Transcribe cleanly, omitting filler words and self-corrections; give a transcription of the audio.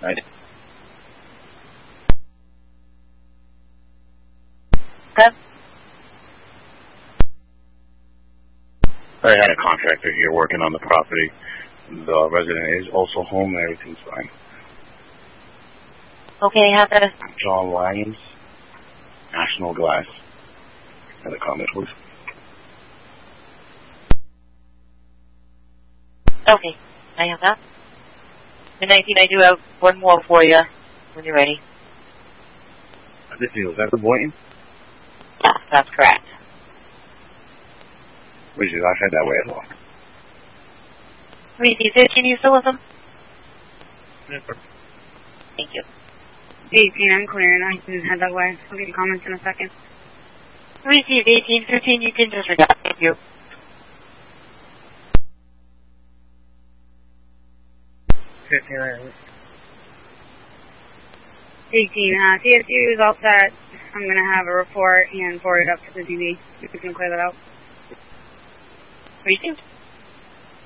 Right. Okay. I had a contractor here working on the property. The resident is also home and everything's fine. Okay, have the... John Lyons, National Glass. And a comment, please. Okay, I have that. The 19, I do have one more for you when you're ready. This is that the Boynton? Yes, that's correct. Which is, I've had that way as well. Reese, 15, you still with them? Yes, sir. Thank you. 18, I'm clear, and I can head that way. I'll get your comments in a second. Reese, 18, 15, you can disregard. Thank you. 15, 18, CSU is all set. I'm going to have a report and forward it up to the DB. If we can clear that out. Reese?